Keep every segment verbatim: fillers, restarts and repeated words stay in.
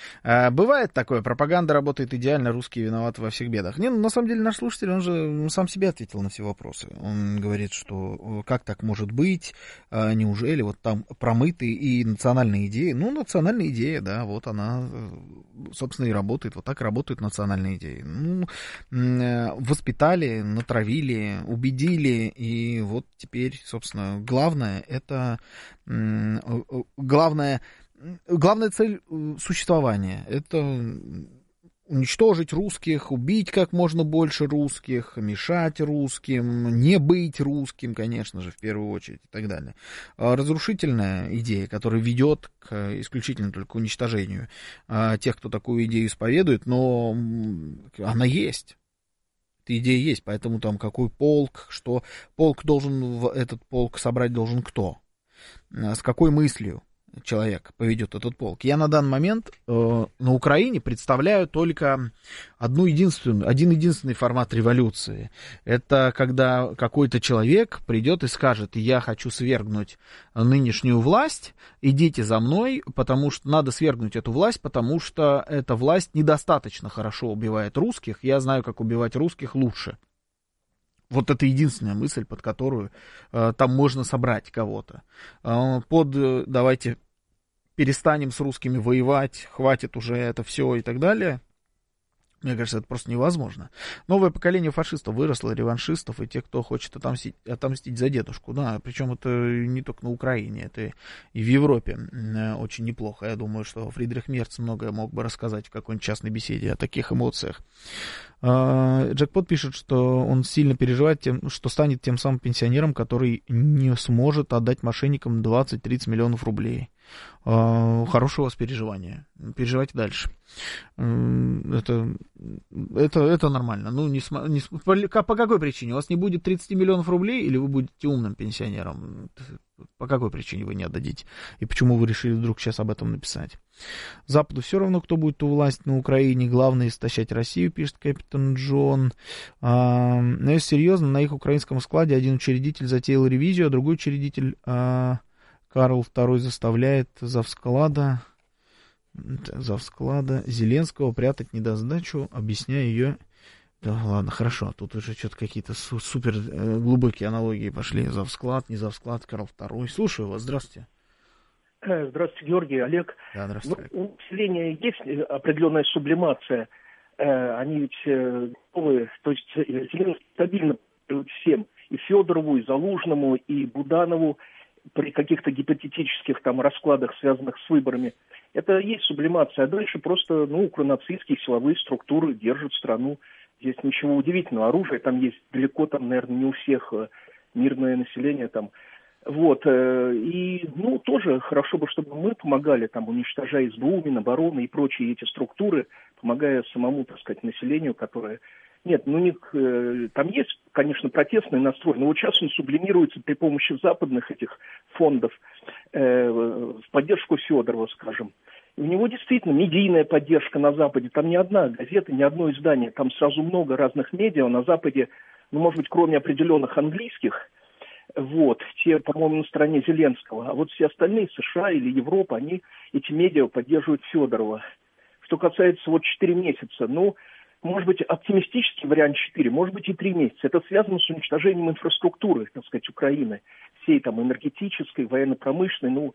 А, бывает такое, пропаганда работает идеально, русские виноваты во всех бедах. Не, ну, на самом деле наш слушатель, он же сам себе ответил на все вопросы. Он говорит, что как так может быть, а, неужели вот там промытые и национальные идеи. Ну, национальная идея, да, вот она, собственно, и работает. Вот так работают национальные идеи. Ну, воспитали, натравили, убедили, и вот теперь, собственно, главное, это главное, главная цель существования, это уничтожить русских, убить как можно больше русских, мешать русским, не быть русским, конечно же, в первую очередь, и так далее. Разрушительная идея, которая ведет к исключительно только уничтожению тех, кто такую идею исповедует, но она есть. Эта идея есть, поэтому там какой полк, что полк должен, этот полк собрать должен кто? С какой мыслью человек поведет этот полк? Я на данный момент э, на Украине представляю только одну единственную, один единственный формат революции. Это когда какой-то человек придет и скажет: я хочу свергнуть нынешнюю власть, идите за мной, потому что надо свергнуть эту власть, потому что эта власть недостаточно хорошо убивает русских, я знаю, как убивать русских лучше. Вот это единственная мысль, под которую э, там можно собрать кого-то. Э, под э, давайте перестанем с русскими воевать, хватит уже это все и так далее. Мне кажется, это просто невозможно. Новое поколение фашистов выросло, реваншистов и тех, кто хочет отомстить, отомстить за дедушку. Да, причем это не только на Украине, это и в Европе очень неплохо. Я думаю, что Фридрих Мерц многое мог бы рассказать в какой-нибудь частной беседе о таких эмоциях. Джекпот пишет, что он сильно переживает, тем, что станет тем самым пенсионером, который не сможет отдать мошенникам двадцать-тридцать миллионов рублей. Хорошего у вас переживания. Переживайте дальше. Это, это, это нормально. Ну, не, не, по, по какой причине? У вас не будет тридцать миллионов рублей, или вы будете умным пенсионером? По какой причине вы не отдадите? И почему вы решили вдруг сейчас об этом написать? Западу все равно, кто будет у власти на Украине. Главное истощать Россию, пишет Капитан Джон. А, но если серьезно, на их украинском складе один учредитель затеял ревизию, а другой учредитель... А, Карл второй заставляет завсклада, завсклада Зеленского прятать недосдачу, объясняя ее... Да ладно, хорошо, тут уже что-то какие-то супер глубокие аналогии пошли. Завсклад, не завсклад, Карл второй. Слушаю вас, здравствуйте. Здравствуйте, Георгий, Олег. Да, здравствуйте. Ну, у населения есть определенная сублимация. Они ведь готовы, то есть Зеленский стабильно всем. И Федорову, и Залужному, и Буданову, при каких-то гипотетических там раскладах, связанных с выборами. Это есть сублимация. А дальше просто, ну, укронацистские силовые структуры держат страну. Здесь ничего удивительного. Оружие там есть далеко, там, наверное, не у всех, мирное население там. Вот. И, ну, тоже хорошо бы, чтобы мы помогали, там, уничтожая СБУ, Минобороны и прочие эти структуры, помогая самому, так сказать, населению, которое... Нет, ну, них, э, там есть, конечно, протестный настрой, но вот сейчас он сублимируется при помощи западных этих фондов э, в поддержку Федорова, скажем. И у него действительно медийная поддержка на Западе. Там ни одна газета, ни одно издание, там сразу много разных медиа на Западе, ну, может быть, кроме определенных английских, вот, те, по-моему, на стороне Зеленского. А вот все остальные, США или Европа, они, эти медиа поддерживают Федорова. Что касается вот четыре месяца, ну... Может быть, оптимистический вариант четыре, может быть и три месяца. Это связано с уничтожением инфраструктуры, так сказать, Украины. Всей там энергетической, военно-промышленной, ну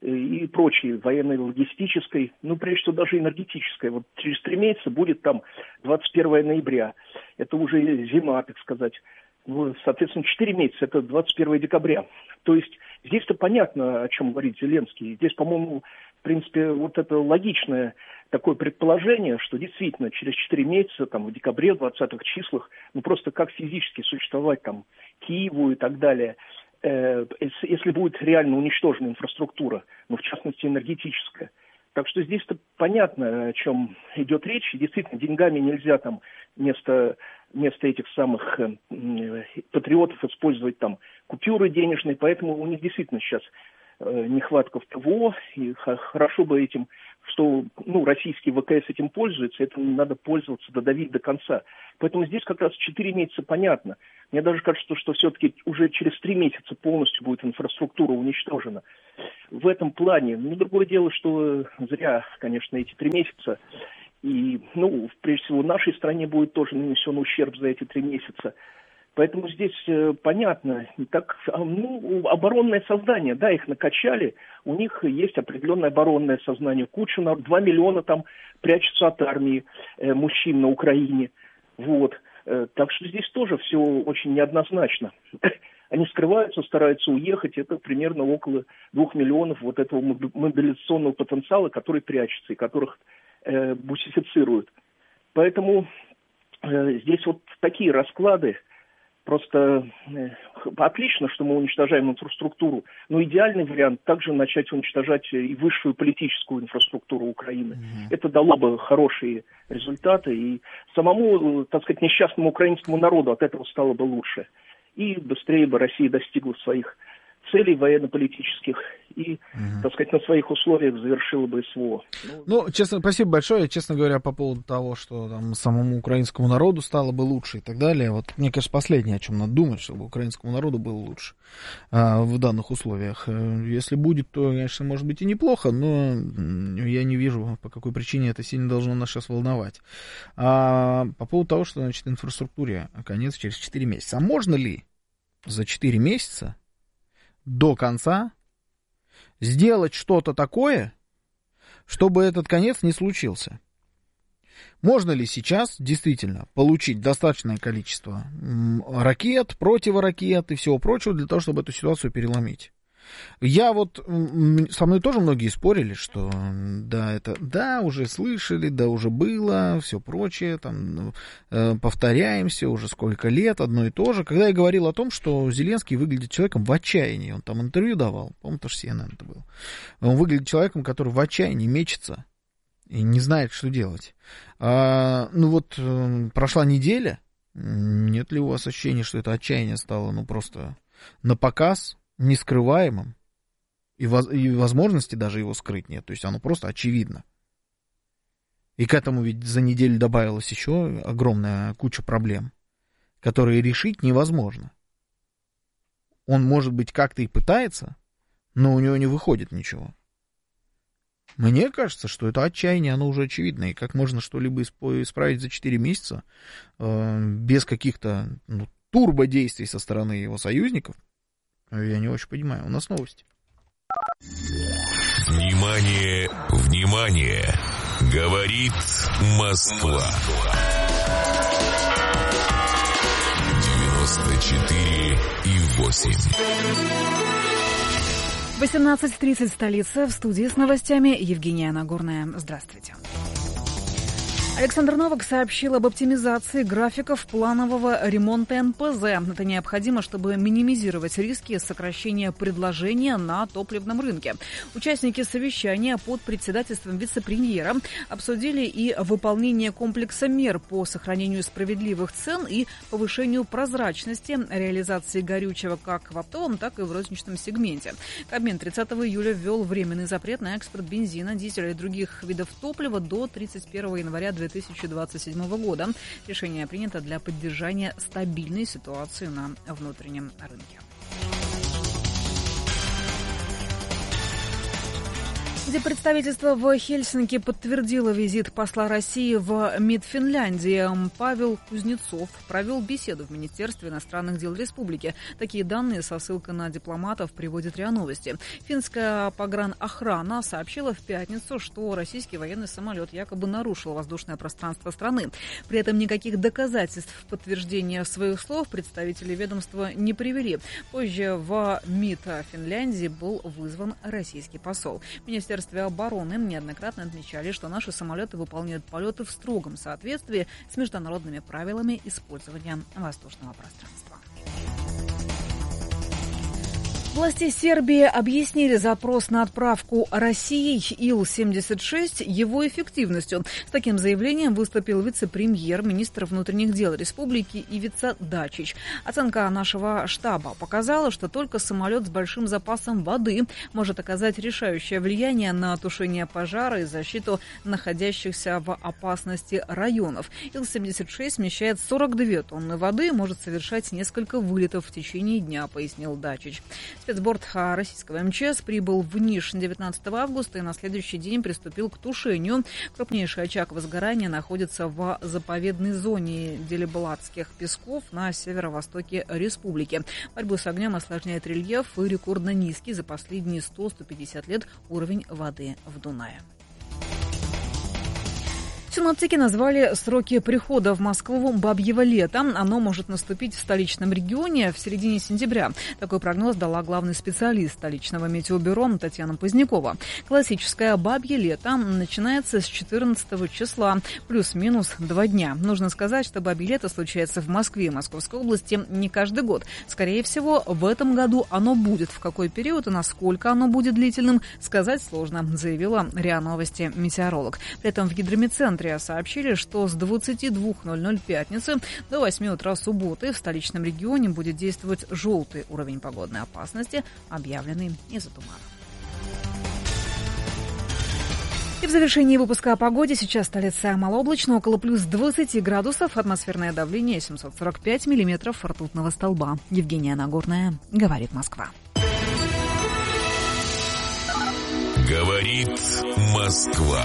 и прочей, военной, логистической, ну прежде всего даже энергетической. Вот через три месяца будет там двадцать первого ноября. Это уже зима, так сказать. Ну, соответственно, четыре месяца, это двадцать первого декабря. То есть здесь-то понятно, о чем говорит Зеленский. Здесь, по-моему, в принципе, вот это логичное такое предположение, что действительно через четыре месяца, там, в декабре, в двадцатых числах, ну, просто как физически существовать там Киеву и так далее, э, если будет реально уничтожена инфраструктура, ну, в частности, энергетическая. Так что здесь-то понятно, о чем идет речь. И действительно, деньгами нельзя там вместо, вместо этих самых э, патриотов использовать там купюры денежные, поэтому у них действительно сейчас э, нехватка в ПВО, и х- хорошо бы этим что, ну, российский ВКС этим пользуется, этим надо пользоваться, додавить до конца. Поэтому здесь как раз четыре месяца понятно. Мне даже кажется, что все-таки уже через три месяца полностью будет инфраструктура уничтожена. В этом плане, ну, другое дело, что зря, конечно, эти три месяца. И, ну, прежде всего, нашей стране будет тоже нанесен ущерб за эти три месяца. Поэтому здесь э, понятно, так, ну, оборонное создание, да, их накачали, у них есть определенное оборонное сознание, куча, два миллиона там прячутся от армии э, мужчин на Украине, вот, э, так что здесь тоже все очень неоднозначно. Они скрываются, стараются уехать, это примерно около двух миллионов вот этого мобилизационного потенциала, который прячется и которых э, бусифицируют. Поэтому э, здесь вот такие расклады. Просто э, отлично, что мы уничтожаем инфраструктуру, но идеальный вариант также начать уничтожать и высшую политическую инфраструктуру Украины. Mm-hmm. Это дало бы хорошие результаты, и самому, так сказать, несчастному украинскому народу от этого стало бы лучше. И быстрее бы Россия достигла своих целей военно-политических и, угу. так сказать, на своих условиях завершила бы СВО. Ну, честно, спасибо большое. Честно говоря, по поводу того, что там самому украинскому народу стало бы лучше и так далее, вот мне, конечно, последнее, о чем надо думать, чтобы украинскому народу было лучше а, в данных условиях. Если будет, то, конечно, может быть и неплохо, но я не вижу, по какой причине это сильно должно нас сейчас волновать. А, по поводу того, что, значит, инфраструктуре конец через четыре месяца. А можно ли за четыре месяца до конца сделать что-то такое, чтобы этот конец не случился? Можно ли сейчас действительно получить достаточное количество ракет, противоракет и всего прочего для того, чтобы эту ситуацию переломить? Я вот, со мной тоже многие спорили, что да, это, да, уже слышали, да, уже было, все прочее, там, э, повторяемся уже сколько лет, одно и то же. Когда я говорил о том, что Зеленский выглядит человеком в отчаянии, он там интервью давал, по-моему, тоже си эн эн это был, он выглядит человеком, который в отчаянии мечется и не знает, что делать. А, ну вот, э, прошла неделя, нет ли у вас ощущения, что это отчаяние стало, ну, просто на показ, нескрываемым, и, воз, и возможности даже его скрыть нет, то есть оно просто очевидно. И к этому ведь за неделю добавилась еще огромная куча проблем, которые решить невозможно. Он, может быть, как-то и пытается, но у него не выходит ничего. Мне кажется, что это отчаяние, оно уже очевидно, и как можно что-либо исправить за четыре месяца э, без каких-то ну, турбодействий со стороны его союзников, я не очень понимаю. У нас новости. Внимание, внимание! Говорит Москва. девяносто четыре и восемь. восемнадцать тридцать, столица. В студии с новостями Евгения Нагорная. Здравствуйте. Александр Новак сообщил об оптимизации графиков планового ремонта эн пэ зэ. Это необходимо, чтобы минимизировать риски сокращения предложения на топливном рынке. Участники совещания под председательством вице-премьера обсудили и выполнение комплекса мер по сохранению справедливых цен и повышению прозрачности реализации горючего как в оптовом, так и в розничном сегменте. Кабмин тридцатого июля ввел временный запрет на экспорт бензина, дизеля и других видов топлива до тридцать первого января две тысячи двадцать седьмого года. Решение принято для поддержания стабильной ситуации на внутреннем рынке. Представительство в Хельсинки подтвердило визит посла России в МИД Финляндии. Павел Кузнецов провел беседу в Министерстве иностранных дел республики. Такие данные со ссылкой на дипломатов приводит РИА Новости. Финская погранохрана сообщила в пятницу, что российский военный самолет якобы нарушил воздушное пространство страны. При этом никаких доказательств подтверждения своих слов представители ведомства не привели. Позже в МИД Финляндии был вызван российский посол. Министерство обороны неоднократно отмечали, что наши самолеты выполняют полеты в строгом соответствии с международными правилами использования воздушного пространства. Власти Сербии объяснили запрос на отправку России Ил семьдесят шесть его эффективностью. С таким заявлением выступил вице-премьер, министр внутренних дел республики Ивица Дачич. Оценка нашего штаба показала, что только самолет с большим запасом воды может оказать решающее влияние на тушение пожара и защиту находящихся в опасности районов. Ил семьдесят шесть вмещает сорок две тонны воды и может совершать несколько вылетов в течение дня, пояснил Дачич. Спецборд российского эм че эс прибыл в Ниш девятнадцатого августа и на следующий день приступил к тушению. Крупнейший очаг возгорания находится в заповедной зоне Делибладских песков на северо-востоке республики. Борьбу с огнем осложняет рельеф и рекордно низкий за последние сто - сто пятьдесят лет уровень воды в Дунае. Синоптики назвали сроки прихода в Москву бабьего лета. Оно может наступить в столичном регионе в середине сентября. Такой прогноз дала главный специалист столичного метеобюро Татьяна Позднякова. Классическое бабье лето начинается с четырнадцатого числа, плюс-минус два дня. Нужно сказать, что бабье лето случается в Москве и Московской области не каждый год. Скорее всего, в этом году оно будет. В какой период и насколько оно будет длительным, сказать сложно, заявила РИА Новости метеоролог. При этом в гидрометцентре сообщили, что с двадцати двух ноль-ноль пятницы до восьми утра субботы в столичном регионе будет действовать желтый уровень погодной опасности, объявленный из-за тумана. И в завершении выпуска о погоде. Сейчас столица малооблачно, около плюс двадцати градусов, атмосферное давление семьсот сорок пять миллиметров ртутного столба. Евгения Нагорная, говорит Москва. Говорит Москва.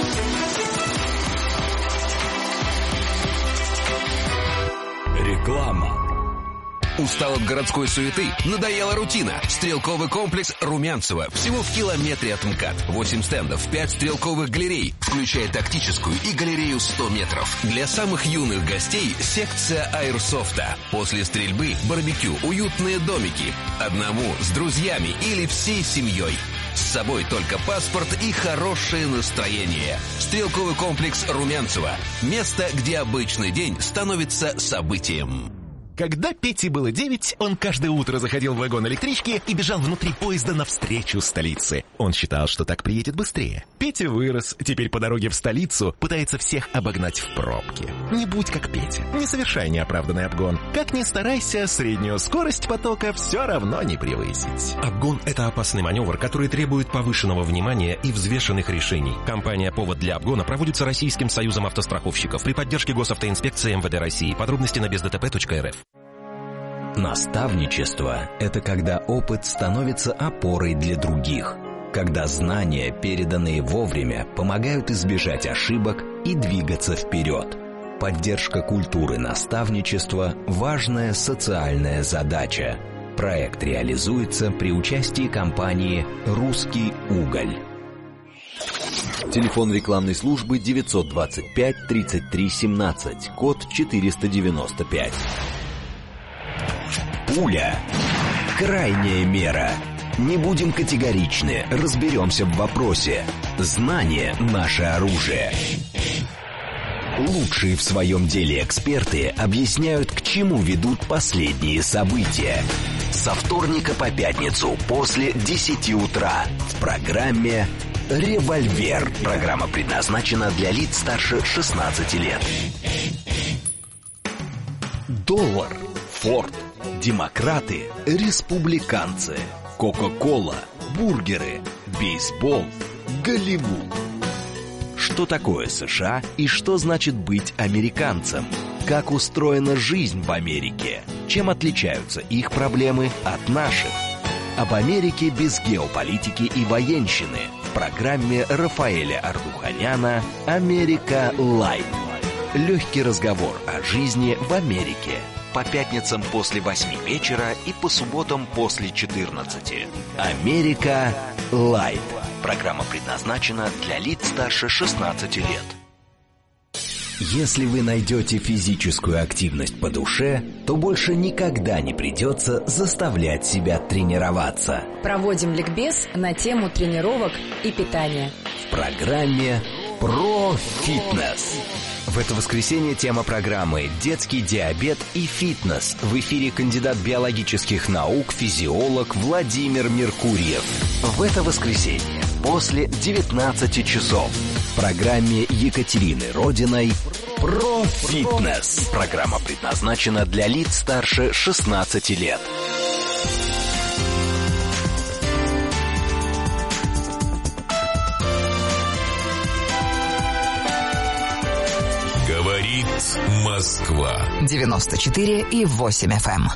Реклама. Устал от городской суеты? Надоела рутина? Стрелковый комплекс Румянцево. Всего в километре от МКАД. восемь стендов, пять стрелковых галерей, включая тактическую и галерею сто метров. Для самых юных гостей секция аэрсофта. После стрельбы барбекю, уютные домики. Одному, с друзьями или всей семьей. С собой только паспорт и хорошее настроение. Стрелковый комплекс Румянцево. Место, где обычный день становится событием. Когда Пете было девять, он каждое утро заходил в вагон электрички и бежал внутри поезда навстречу столице. Он считал, что так приедет быстрее. Петя вырос, теперь по дороге в столицу пытается всех обогнать в пробке. Не будь как Петя, не совершай неоправданный обгон. Как ни старайся, среднюю скорость потока все равно не превысить. Обгон – это опасный маневр, который требует повышенного внимания и взвешенных решений. Компания «Повод для обгона» проводится Российским союзом автостраховщиков при поддержке Госавтоинспекции эм вэ дэ России. Подробности на без дэ тэ пэ точка эр эф. Наставничество – это когда опыт становится опорой для других, когда знания, переданные вовремя, помогают избежать ошибок и двигаться вперед. Поддержка культуры наставничества – важная социальная задача. Проект реализуется при участии компании «Русский уголь». Телефон рекламной службы девятьсот двадцать пять тридцать три семнадцать, код четыреста девяносто пять. Пуля. Крайняя мера. Не будем категоричны, разберемся в вопросе. Знание – наше оружие. Лучшие в своем деле эксперты объясняют, к чему ведут последние события. Со вторника по пятницу после десяти утра в программе «Револьвер». Программа предназначена для лиц старше шестнадцати лет. Доллар, Форд, демократы, республиканцы, Кока-кола, бургеры, бейсбол, Голливуд. Что такое США и что значит быть американцем? Как устроена жизнь в Америке? Чем отличаются их проблемы от наших? Об Америке без геополитики и военщины в программе Рафаэля Ардуханяна «Америка Лайв». Легкий разговор о жизни в Америке. По пятницам после восьми вечера и по субботам после четырнадцати. «Америка Лайв». Программа предназначена для лиц старше шестнадцати лет. Если вы найдете физическую активность по душе, то больше никогда не придется заставлять себя тренироваться. Проводим ликбез на тему тренировок и питания. В программе Про фитнес. В это воскресенье тема программы «Детский диабет и фитнес». В эфире кандидат биологических наук, физиолог Владимир Меркурьев. В это воскресенье после девятнадцати часов в программе Екатерины Родиной «Про фитнес». Программа предназначена для лиц старше шестнадцати лет. Говорит Москва. девяносто четыре и восемь эф эм.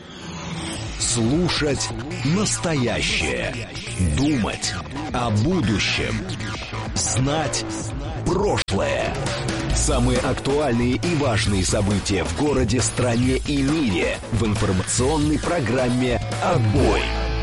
Слушать настоящее. Думать о будущем. Знать прошлое. Самые актуальные и важные события в городе, стране и мире в информационной программе «Отбой».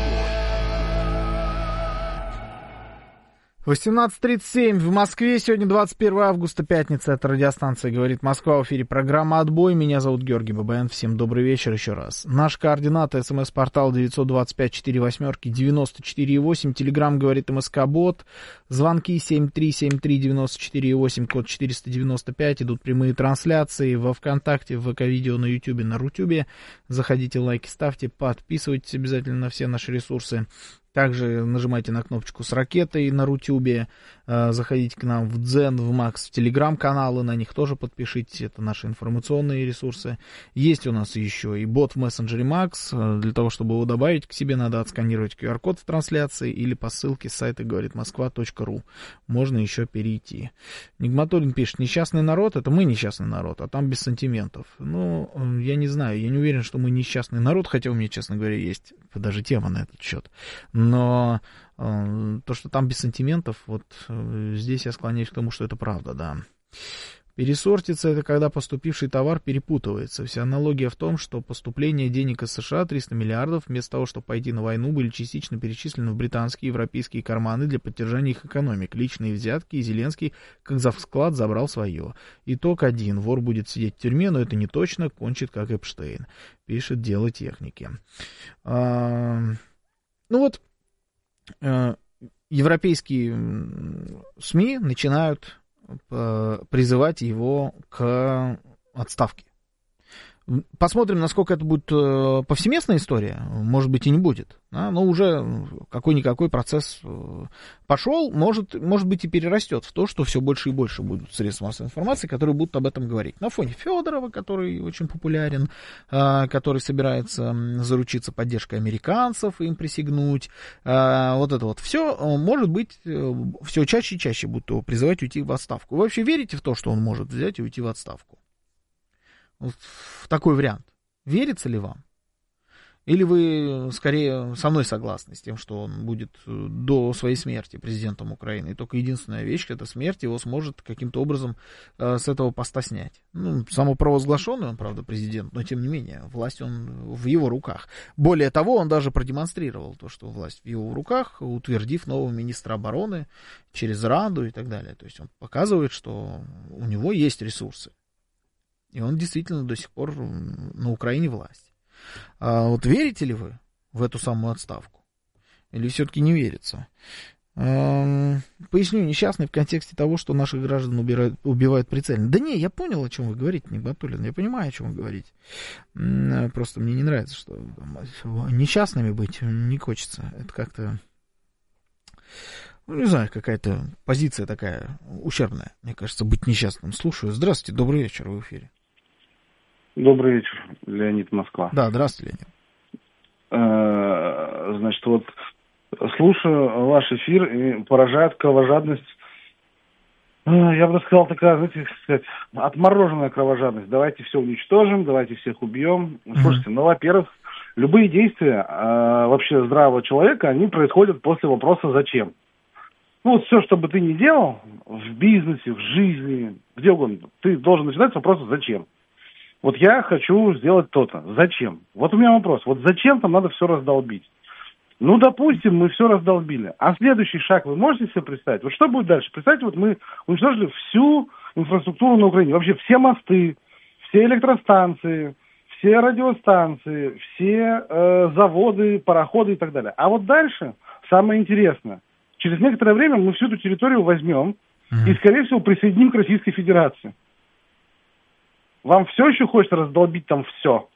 восемнадцать тридцать семь в Москве. Сегодня двадцать первое августа, пятница. Это радиостанция «Говорит Москва». В эфире программа «Отбой». Меня зовут Георгий Бабаян. Всем добрый вечер еще раз. Наш координаты: смс-портал девятьсот двадцать пять сорок восемь девяносто четыре восемь. Телеграм «Говорит МСК-бот». Звонки семь три семь три девяносто четыре восемь, код четыреста девяносто пять. Идут прямые трансляции во ВКонтакте, в ВК-видео, на Ютубе, на Рутюбе. Заходите, лайки ставьте, подписывайтесь обязательно на все наши ресурсы. Также нажимайте на кнопочку с ракетой на Рутюбе, заходите к нам в Дзен, в Макс, в Телеграм-каналы, на них тоже подпишитесь, это наши информационные ресурсы. Есть у нас еще и бот в мессенджере Макс, для того, чтобы его добавить к себе, надо отсканировать ку ар код в трансляции или по ссылке с сайта говорит москва точка ру. Можно еще перейти. Нигматуллин пишет: несчастный народ, это мы несчастный народ, а там без сантиментов. Ну, я не знаю, я не уверен, что мы несчастный народ, хотя у меня, честно говоря, есть даже тема на этот счет. Но э, то, что там без сантиментов, вот э, здесь я склоняюсь к тому, что это правда, да. Пересортиться — это когда поступивший товар перепутывается. Вся аналогия в том, что поступление денег из США, триста миллиардов, вместо того, чтобы пойти на войну, были частично перечислены в британские и европейские карманы для поддержания их экономик. Личные взятки, и Зеленский, как завсклад, забрал свое. Итог один. Вор будет сидеть в тюрьме, но это не точно, кончит как Эпштейн. Пишет «Дело техники». А, ну вот, европейские СМИ начинают призывать его к отставке. Посмотрим, насколько это будет повсеместная история. Может быть, и не будет. Да? Но уже какой-никакой процесс пошел. Может, может быть, и перерастет в то, что все больше и больше будут средств массовой информации, которые будут об этом говорить. На фоне Федорова, который очень популярен, который собирается заручиться поддержкой американцев, им присягнуть. Вот это вот все, может быть, все чаще и чаще будут его призывать уйти в отставку. Вы вообще верите в то, что он может взять и уйти в отставку? В такой вариант. Верится ли вам? Или вы скорее со мной согласны с тем, что он будет до своей смерти президентом Украины? И только единственная вещь — это смерть его сможет каким-то образом э, с этого поста снять. Ну, самопровозглашенный он, правда, президент, но тем не менее, власть он в его руках. Более того, он даже продемонстрировал то, что власть в его руках, утвердив нового министра обороны через Раду и так далее. То есть он показывает, что у него есть ресурсы. И он действительно до сих пор на Украине власть. А вот верите ли вы в эту самую отставку? Или все-таки не верится? А, поясню, несчастный в контексте того, что наших граждан убирают, убивают прицельно. Да не, я понял, о чем вы говорите, Нигматуллин. Я понимаю, о чем вы говорите. Просто мне не нравится, что несчастными быть не хочется. Это как-то... Ну, не знаю, какая-то позиция такая ущербная. Мне кажется, быть несчастным. Слушаю. Здравствуйте, добрый вечер, вы в эфире. Добрый вечер, Леонид, Москва. Да, здравствуйте, Леонид. Значит, вот слушаю ваш эфир, и поражает кровожадность. Я бы сказал, такая, знаете, как сказать, отмороженная кровожадность. Давайте все уничтожим, давайте всех убьем. Mm-hmm. Слушайте, ну, во-первых, любые действия вообще здравого человека, они происходят после вопроса «зачем?». Ну, вот все, что бы ты ни делал в бизнесе, в жизни, где угодно, ты должен начинать с вопроса «зачем?». Вот я хочу сделать то-то. Зачем? Вот у меня вопрос. Вот зачем там надо все раздолбить? Ну, допустим, мы все раздолбили. А следующий шаг вы можете себе представить? Вот что будет дальше? Представьте, вот мы уничтожили всю инфраструктуру на Украине. Вообще все мосты, все электростанции, все радиостанции, все э, заводы, пароходы и так далее. А вот дальше самое интересное. Через некоторое время мы всю эту территорию возьмем uh-huh. и, скорее всего, присоединим к Российской Федерации. Вам все еще хочется раздолбить там все?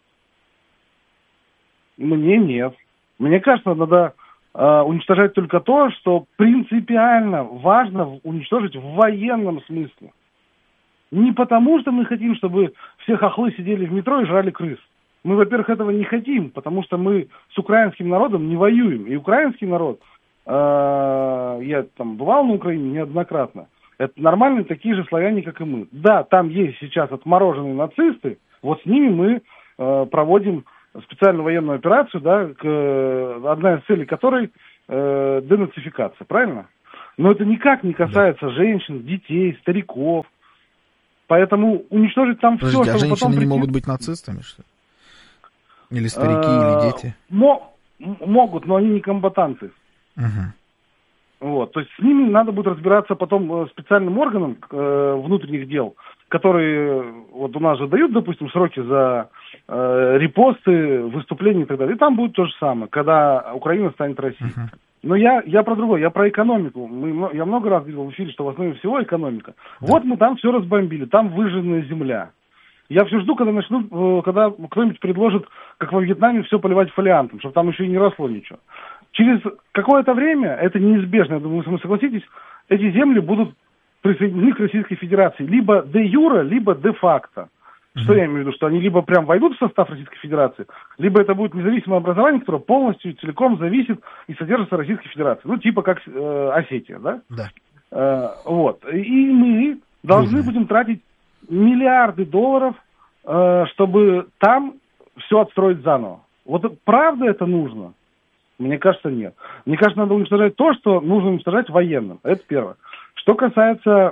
Мне нет. Мне кажется, надо э, уничтожать только то, что принципиально важно уничтожить в военном смысле. Не потому, что мы хотим, чтобы все хохлы сидели в метро и жрали крыс. Мы, во-первых, этого не хотим, потому что мы с украинским народом не воюем. И украинский народ, э, я там бывал на Украине неоднократно, это нормальные такие же славяне, как и мы. Да, там есть сейчас отмороженные нацисты, вот с ними мы э, проводим специальную военную операцию, да, к, одна из целей которой э, денацификация, правильно? Но это никак не касается да. женщин, детей, стариков. Поэтому уничтожить там Подождите, все, а чтобы женщины потом не прийти... могут быть нацистами, что ли? Или старики, или дети? Мо- могут, но они не комбатанты. Угу. Вот, то есть с ними надо будет разбираться потом специальным органам э, внутренних дел, которые вот у нас же дают, допустим, сроки за э, репосты, выступления и так далее. И там будет то же самое, когда Украина станет Россией. Uh-huh. Но я, я про другое, я про экономику. Мы, я много раз говорил в эфире, что в основе всего экономика. Да. Вот мы там все разбомбили, там выжженная земля. Я все жду, когда начнут, когда кто-нибудь предложит, как во Вьетнаме, все поливать фолиантом, чтобы там еще и не росло ничего. Через какое-то время, это неизбежно, я думаю, вы согласитесь, эти земли будут присоединены к Российской Федерации. Либо де юре, либо де факто. Mm-hmm. Что я имею в виду? Что они либо прям войдут в состав Российской Федерации, либо это будет независимое образование, которое полностью, целиком зависит и содержится Российской Федерацией. Ну, типа как э, Осетия, да? Да. Э, вот. И мы должны mm-hmm. будем тратить миллиарды долларов, э, чтобы там все отстроить заново. Вот правда это нужно? Мне кажется, нет. Мне кажется, надо уничтожать то, что нужно уничтожать военным. Это первое. Что касается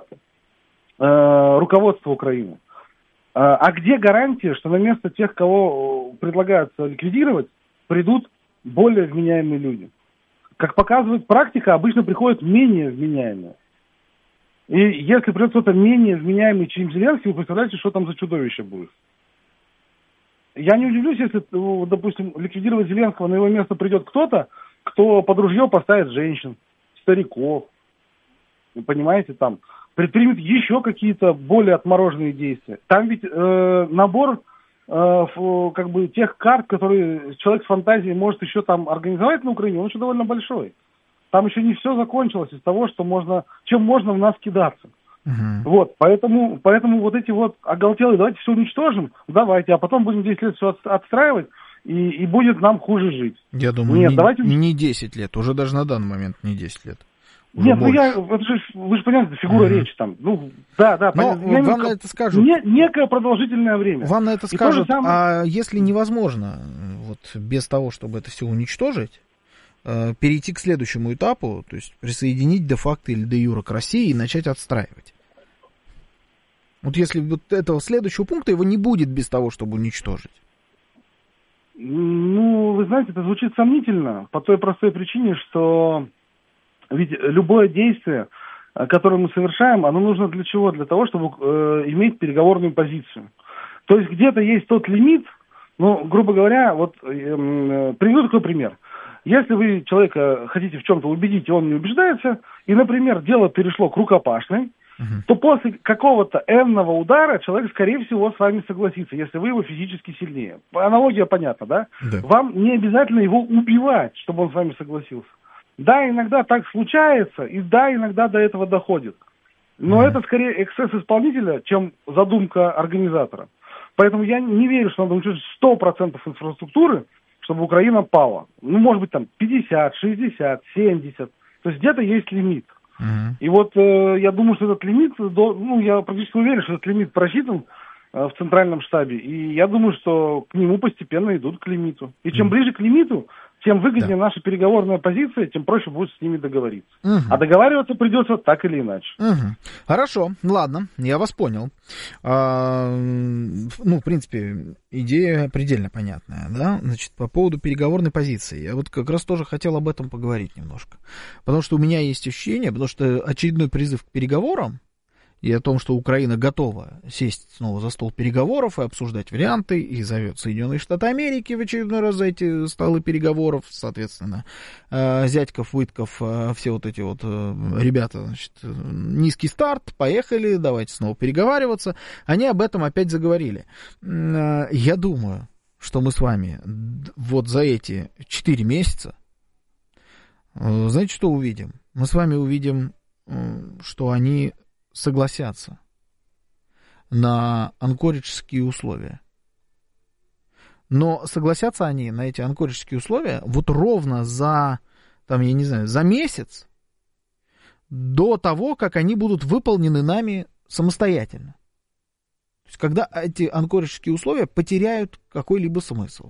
э, руководства Украины. Э, а где гарантия, что на место тех, кого предлагается ликвидировать, придут более вменяемые люди? Как показывает практика, обычно приходят менее вменяемые. И если придет кто-то менее вменяемый, чем Зеленский, вы представляете, что там за чудовище будет? Я не удивлюсь, если, допустим, ликвидировать Зеленского, на его место придет кто-то, кто под ружье поставит женщин, стариков, вы понимаете, там, предпримет еще какие-то более отмороженные действия. Там ведь э, набор э, ф, как бы тех карт, которые человек с фантазией может еще там организовать на Украине, он еще довольно большой. Там еще не все закончилось из того, что можно, чем можно в нас кидаться. Uh-huh. Вот, поэтому, поэтому вот эти вот оголтелые, давайте все уничтожим, давайте, а потом будем десять лет все от, отстраивать, и, и будет нам хуже жить. Я думаю, Нет, не, давайте... не десять лет, уже даже на данный момент не десять лет. Уже Нет, больше. ну я, это же, вы же понимаете, это фигура uh-huh. речи там, ну, да, да. Но понятно, вам на это скажут. Не, некое продолжительное время. Вам на это скажут, самое... а если невозможно, вот, без того, чтобы это все уничтожить, перейти к следующему этапу, то есть присоединить де-факто или де-юре к России и начать отстраивать. Вот если вот этого следующего пункта его не будет без того, чтобы уничтожить. Ну, вы знаете, это звучит сомнительно по той простой причине, что ведь любое действие, которое мы совершаем, оно нужно для чего? Для того, чтобы э, иметь переговорную позицию. То есть где-то есть тот лимит, ну, грубо говоря, вот э, э, приведу такой пример. Если вы человека хотите в чем-то убедить, и он не убеждается, и, например, дело перешло к рукопашной, Uh-huh. то после какого-то энного удара человек, скорее всего, с вами согласится, если вы его физически сильнее. Аналогия понятна, да? Да. Вам не обязательно его убивать, чтобы он с вами согласился. Да, иногда так случается, и да, иногда до этого доходит. Но Uh-huh. это скорее эксцесс исполнителя, чем задумка организатора. Поэтому я не верю, что надо уничтожить сто процентов инфраструктуры, чтобы Украина пала. Ну, может быть, там пятьдесят, шестьдесят, семьдесят. То есть где-то есть лимит. Uh-huh. И вот э, я думаю, что этот лимит, до, ну, я практически уверен, что этот лимит просчитан э, в центральном штабе. И я думаю, что к нему постепенно идут к лимиту. И чем uh-huh. ближе к лимиту, тем выгоднее да. наша переговорная позиция, тем проще будет с ними договориться. Uh-huh. А договариваться придется так или иначе. Uh-huh. Хорошо, ладно, я вас понял. А, ну, в принципе, идея предельно понятная, да? Значит, по поводу переговорной позиции. Я вот как раз тоже хотел об этом поговорить немножко. Потому что у меня есть ощущение, потому что очередной призыв к переговорам, и о том, что Украина готова сесть снова за стол переговоров и обсуждать варианты, и зовет Соединенные Штаты Америки в очередной раз за эти столы переговоров, соответственно, Зятьков, Вытков, все вот эти вот ребята, значит, низкий старт, поехали, давайте снова переговариваться. Они об этом опять заговорили. Я думаю, что мы с вами вот за эти четыре месяца, знаете, что увидим? Мы с вами увидим, что они согласятся на анкориджские условия. Но согласятся они на эти анкориджские условия вот ровно за, там, я не знаю, за месяц до того, как они будут выполнены нами самостоятельно. То есть, когда эти анкориджские условия потеряют какой-либо смысл.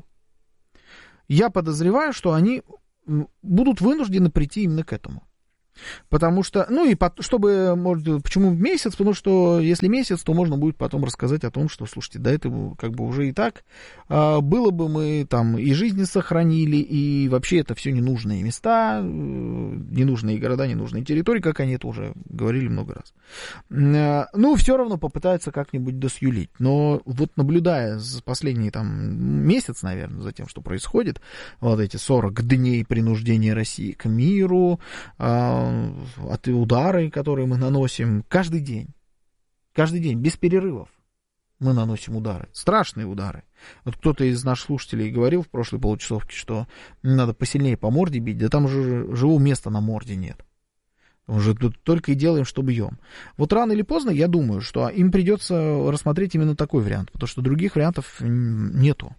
Я подозреваю, что они будут вынуждены прийти именно к этому. Потому что, ну и чтобы, может, почему месяц? Потому что если месяц, то можно будет потом рассказать о том, что, слушайте, до этого как бы уже и так а, было бы, мы там и жизни сохранили, и вообще это все ненужные места, ненужные города, ненужные территории, как они это уже говорили много раз. А, ну, все равно попытаются как-нибудь досюлить. Но вот наблюдая за последний там месяц, наверное, за тем, что происходит, вот эти сорок дней принуждения России к миру, а, от удары, которые мы наносим каждый день. Каждый день, без перерывов мы наносим удары. Страшные удары. Вот кто-то из наших слушателей говорил в прошлой получасовке, что надо посильнее по морде бить, да там уже живого места на морде нет. Мы же тут только и делаем, что бьем. Вот рано или поздно, я думаю, что им придется рассмотреть именно такой вариант, потому что других вариантов нету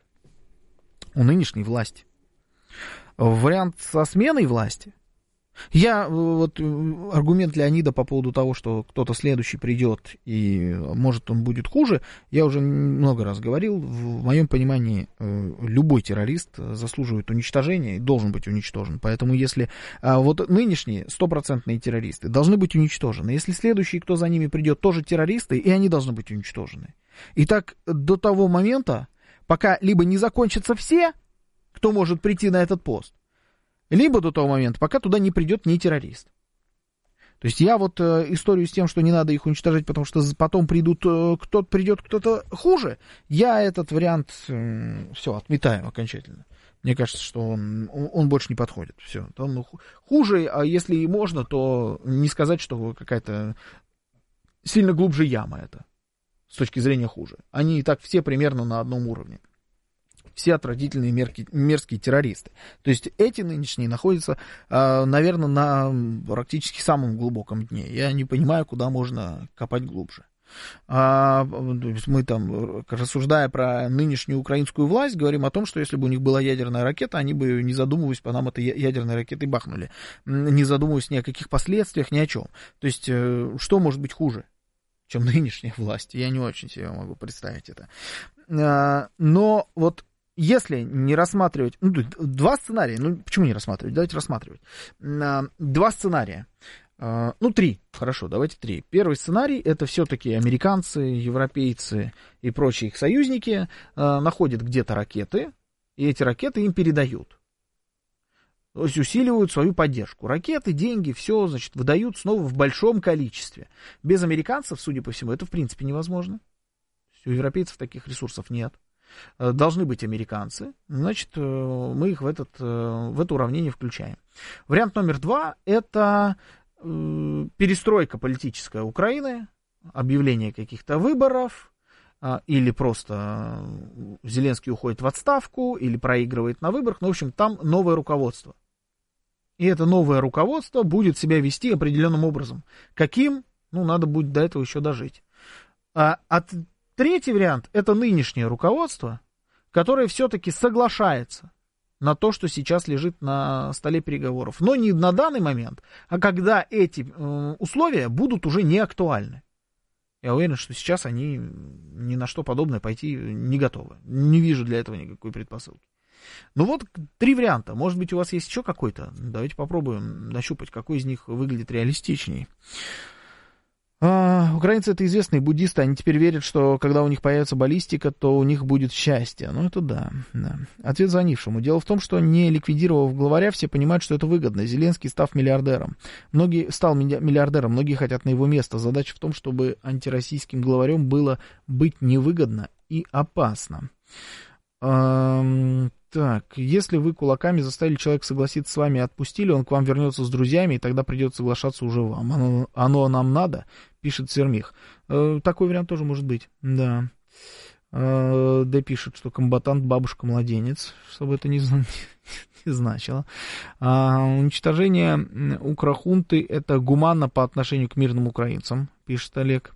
у нынешней власти. Вариант со сменой власти. Я, вот аргумент Леонида по поводу того, что кто-то следующий придет и может он будет хуже, я уже много раз говорил, в моем понимании любой террорист заслуживает уничтожения и должен быть уничтожен, поэтому если вот нынешние стопроцентные террористы должны быть уничтожены, если следующий, кто за ними придет, тоже террористы, и они должны быть уничтожены. И так до того момента, пока либо не закончатся все, кто может прийти на этот пост, либо до того момента, пока туда не придет ни террорист. То есть я вот э, историю с тем, что не надо их уничтожать, потому что потом придут, э, кто-то придет, кто-то хуже, я этот вариант э, все, отметаю окончательно. Мне кажется, что он, он больше не подходит. Все. Он хуже, а если и можно, то не сказать, что какая-то сильно глубже яма это, с точки зрения хуже. Они и так все примерно на одном уровне. Все отвратительные мерки, мерзкие террористы. То есть эти нынешние находятся, наверное, на практически самом глубоком дне. Я не понимаю, куда можно копать глубже. Мы там, рассуждая про нынешнюю украинскую власть, говорим о том, что если бы у них была ядерная ракета, они бы, не задумываясь, по нам этой ядерной ракетой бахнули. Не задумываясь ни о каких последствиях, ни о чем. То есть что может быть хуже, чем нынешняя власть? Я не очень себе могу представить это. Но вот если не рассматривать... Ну, два сценария. Ну, почему не рассматривать? Давайте рассматривать. Два сценария. Ну, три. Хорошо, давайте три. Первый сценарий — это все-таки американцы, европейцы и прочие их союзники находят где-то ракеты, и эти ракеты им передают. То есть усиливают свою поддержку. Ракеты, деньги, все, значит, выдают снова в большом количестве. Без американцев, судя по всему, это в принципе невозможно. У европейцев таких ресурсов нет. Должны быть американцы, значит, мы их в, этот, в это уравнение включаем. Вариант номер два — это перестройка политическая Украины, объявление каких-то выборов, или просто Зеленский уходит в отставку, или проигрывает на выборах, ну, в общем, там новое руководство. И это новое руководство будет себя вести определенным образом. Каким? Ну, надо будет до этого еще дожить. А от Третий вариант — это нынешнее руководство, которое все-таки соглашается на то, что сейчас лежит на столе переговоров. Но не на данный момент, а когда эти э, условия будут уже не актуальны. Я уверен, что сейчас они ни на что подобное пойти не готовы. Не вижу для этого никакой предпосылки. Ну вот три варианта. Может быть, у вас есть еще какой-то? Давайте попробуем нащупать, какой из них выглядит реалистичнее. А, украинцы — это известные буддисты, они теперь верят, что когда у них появится баллистика, то у них будет счастье. Ну, это да, да. Ответ звонившему. Дело в том, что не ликвидировав главаря, все понимают, что это выгодно. Зеленский, став миллиардером, многие, стал миллиардером, многие хотят на его место. Задача в том, чтобы антироссийским главарем было быть невыгодно и опасно. Так, если вы кулаками заставили человека согласиться с вами и отпустили, он к вам вернется с друзьями, и тогда придется соглашаться уже вам. Оно, оно нам надо, пишет Сермих. Э, такой вариант тоже может быть, да. Э, да пишет, что комбатант бабушка-младенец, чтобы это не, не значило. А, уничтожение укрохунты — это гуманно по отношению к мирным украинцам, пишет Олег.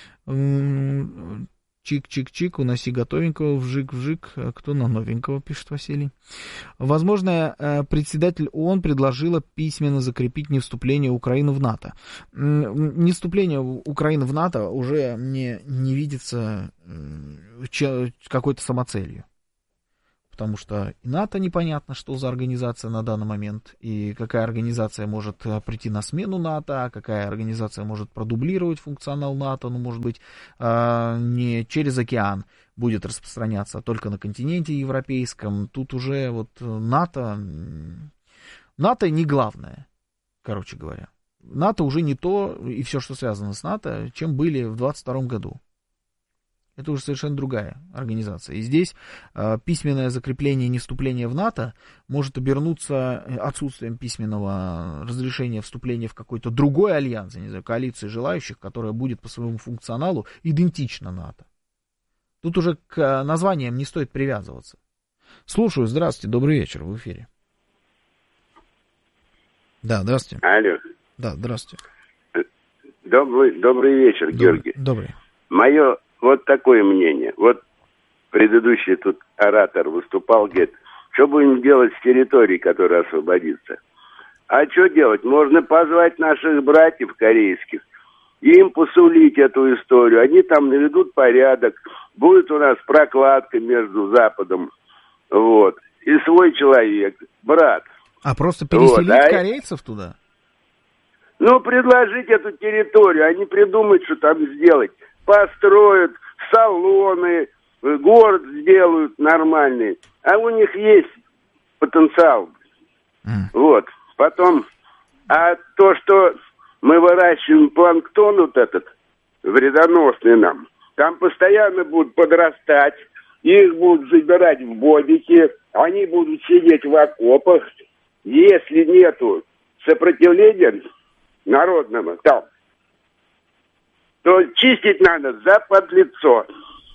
Чик-чик-чик, уноси готовенького, вжик-вжик, кто на новенького, пишет Василий. Возможно, председатель ООН предложила письменно закрепить невступление Украины в НАТО. Невступление Украины в НАТО уже мне не видится какой-то самоцелью. Потому что и НАТО непонятно, что за организация на данный момент, и какая организация может прийти на смену НАТО, а какая организация может продублировать функционал НАТО, ну, может быть, не через океан будет распространяться, а только на континенте европейском. Тут уже вот НАТО, НАТО не главное, короче говоря. НАТО уже не то, и все, что связано с НАТО, чем были в двадцать втором году. Это уже совершенно другая организация. И здесь э, письменное закрепление невступления в НАТО может обернуться отсутствием письменного разрешения вступления в какой-то другой альянс, я не знаю, коалиции желающих, которая будет по своему функционалу идентична НАТО. Тут уже к названиям не стоит привязываться. Слушаю, здравствуйте, добрый вечер, в эфире. Да, здравствуйте. Алло. Да, здравствуйте. Добрый, добрый вечер, добрый, Георгий. Добрый. Мое вот такое мнение. Вот предыдущий тут оратор выступал, говорит, что будем делать с территорией, которая освободится? А что делать? Можно позвать наших братьев корейских, им посулить эту историю. Они там наведут порядок. Будет у нас прокладка между Западом, вот, и свой человек, брат. А просто переселить вот, а... корейцев туда? Ну, предложить эту территорию, а не придумать, что там сделать. Построят салоны, город сделают нормальный. А у них есть потенциал. Mm. Вот. Потом, а то, что мы выращиваем планктон вот этот, вредоносный нам, там постоянно будут подрастать, их будут забирать в бодики, они будут сидеть в окопах. Если нету сопротивления народного там, то чистить надо за подлицо.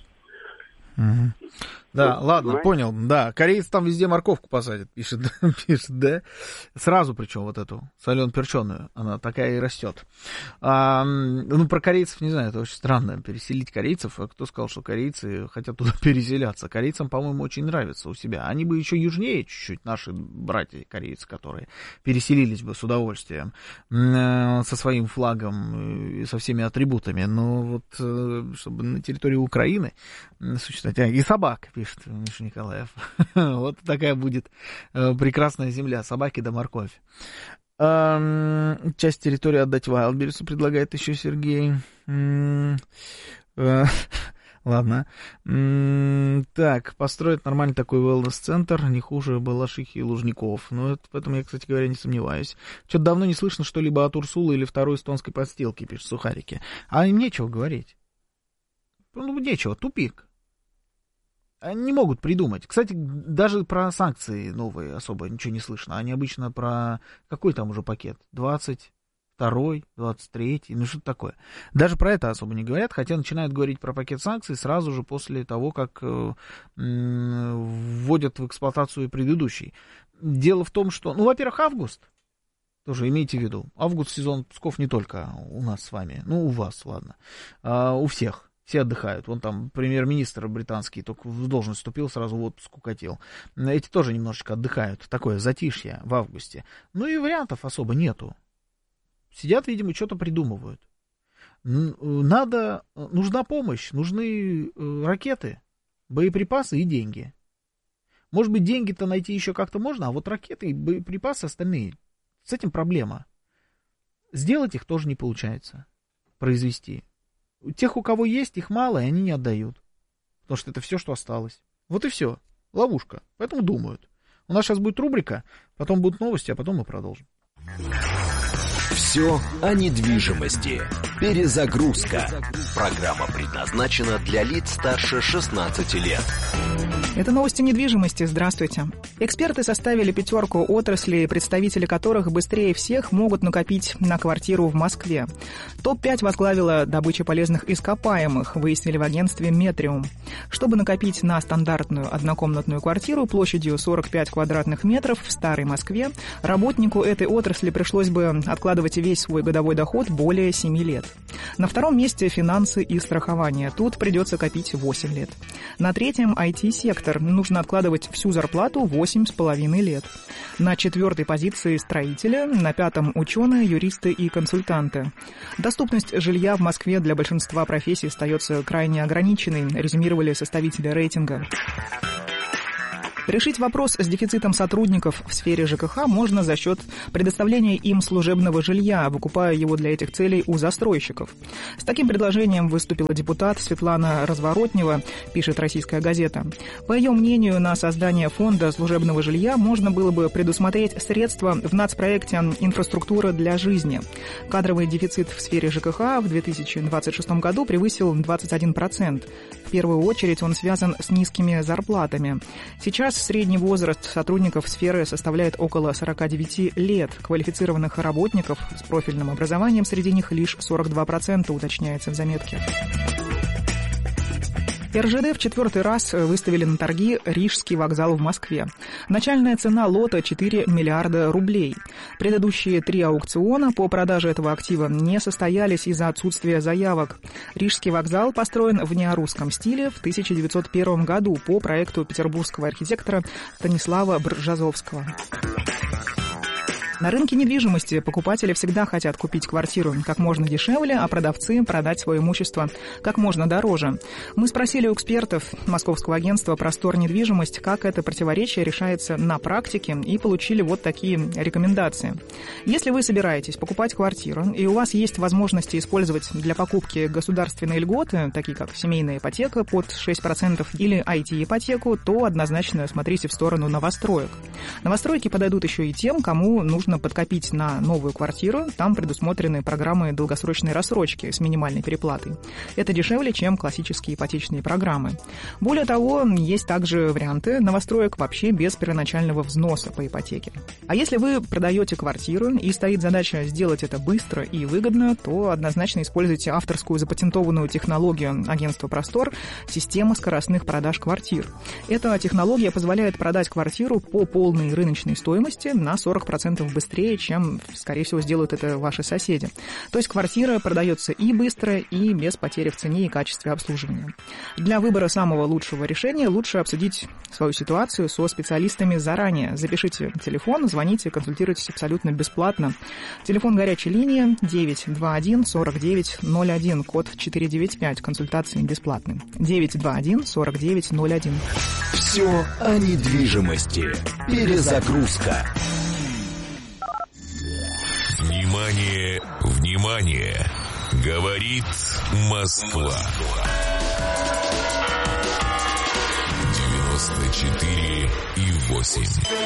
Угу. Да, ладно, понимаете? Понял. Да, корейцы там везде морковку посадят, пишет, пишет, да. Сразу причем вот эту солено-перченую, она такая и растет. А, ну, про корейцев не знаю, это очень странно, переселить корейцев. А кто сказал, что корейцы хотят туда переселяться? Корейцам, по-моему, очень нравится у себя. Они бы еще южнее чуть-чуть, наши братья корейцы, которые переселились бы с удовольствием, со своим флагом и со всеми атрибутами. Но вот, чтобы на территории Украины существовать, и собак, пишет Миша Николаев. Вот такая будет э, прекрасная земля. Собаки да морковь. Э, часть территории отдать Вайлдберрису, предлагает еще Сергей. Э, э, ладно. Э, так, построить нормальный такой wellness-центр, не хуже Балашихи и Лужников. Ну, это, в этом я, кстати говоря, не сомневаюсь. Что-то давно не слышно что-либо от Урсулы или второй эстонской подстилки, пишет Сухарики. А им нечего говорить. Ну, нечего, тупик. Они не могут придумать. Кстати, даже про санкции новые особо ничего не слышно. Они обычно про... Какой там уже пакет? двадцать второй, двадцать третий, ну что-то такое. Даже про это особо не говорят, хотя начинают говорить про пакет санкций сразу же после того, как э, вводят в эксплуатацию предыдущий. Дело в том, что... Ну, во-первых, август. Тоже имейте в виду. Август сезон отпусков не только у нас с вами. Ну, у вас, ладно. А, у всех. Все отдыхают. Вон там премьер-министр британский только в должность вступил, сразу в отпуск укатил. Эти тоже немножечко отдыхают. Такое затишье в августе. Ну и вариантов особо нету. Сидят, видимо, что-то придумывают. Надо, нужна помощь, нужны ракеты, боеприпасы и деньги. Может быть, деньги-то найти еще как-то можно, а вот ракеты и боеприпасы остальные, с этим проблема. Сделать их тоже не получается. произвести. Тех, у кого есть, их мало, и они не отдают. Потому что это все, что осталось. Вот и все. Ловушка. Поэтому думают. У нас сейчас будет рубрика, потом будут новости, а потом мы продолжим. Все о недвижимости. Перезагрузка. Программа предназначена для лиц старше шестнадцати лет. Это новости недвижимости. Здравствуйте. Эксперты составили пятерку отраслей, представители которых быстрее всех могут накопить на квартиру в Москве. топ пять возглавила добыча полезных ископаемых, выяснили в агентстве «Метриум». Чтобы накопить на стандартную однокомнатную квартиру площадью сорок пять квадратных метров в старой Москве, работнику этой отрасли пришлось бы откладывать весь свой годовой доход более семи лет. На втором месте финансы и страхование. Тут придется копить восемь лет. На третьем ай ти-сектор. Нужно откладывать всю зарплату восемь с половиной лет. На четвертой позиции строители, на пятом ученые, юристы и консультанты. Доступность жилья в Москве для большинства профессий остается крайне ограниченной, резюмировали составители рейтинга. Решить вопрос с дефицитом сотрудников в сфере ЖКХ можно за счет предоставления им служебного жилья, выкупая его для этих целей у застройщиков. С таким предложением выступила депутат Светлана Разворотнева, пишет «Российская газета». По ее мнению, на создание фонда служебного жилья можно было бы предусмотреть средства в нацпроекте «Инфраструктура для жизни». Кадровый дефицит в сфере ЖКХ в две тысячи двадцать шестом году превысил двадцать один процент. В первую очередь он связан с низкими зарплатами. Сейчас средний возраст сотрудников сферы составляет около сорок девять лет. Квалифицированных работников с профильным образованием среди них лишь сорок два процента, уточняется в заметке. эр жэ дэ в четвертый раз выставили на торги Рижский вокзал в Москве. Начальная цена лота четыре миллиарда рублей. Предыдущие три аукциона по продаже этого актива не состоялись из-за отсутствия заявок. Рижский вокзал построен в неорусском стиле в тысяча девятьсот первом году по проекту петербургского архитектора Станислава Бржазовского. На рынке недвижимости покупатели всегда хотят купить квартиру как можно дешевле, а продавцы продать свое имущество как можно дороже. Мы спросили у экспертов московского агентства «Простор недвижимость», как это противоречие решается на практике, и получили вот такие рекомендации. Если вы собираетесь покупать квартиру, и у вас есть возможности использовать для покупки государственные льготы, такие как семейная ипотека под шесть процентов или ай ти-ипотеку, то однозначно смотрите в сторону новостроек. Новостройки подойдут еще и тем, кому нужно подкопить на новую квартиру. Там предусмотрены программы долгосрочной рассрочки с минимальной переплатой. Это дешевле, чем классические ипотечные программы. Более того, есть также варианты новостроек вообще без первоначального взноса по ипотеке. А если вы продаете квартиру и стоит задача сделать это быстро и выгодно, то однозначно используйте авторскую запатентованную технологию агентства «Простор» — система скоростных продаж квартир. Эта технология позволяет продать квартиру по полной рыночной стоимости на сорок процентов быстрее, чем, скорее всего, сделают это ваши соседи. То есть квартира продается и быстро, и без потери в цене и качестве обслуживания. Для выбора самого лучшего решения лучше обсудить свою ситуацию со специалистами заранее. Запишите телефон, звоните, консультируйтесь абсолютно бесплатно. Телефон горячей линии девять два один сорок девять ноль один, код четыреста девяносто пять, консультации бесплатные. девять два один сорок девять ноль один. Все о недвижимости. Перезагрузка. Внимание, внимание! Говорит Москва. девяносто четыре и восемь.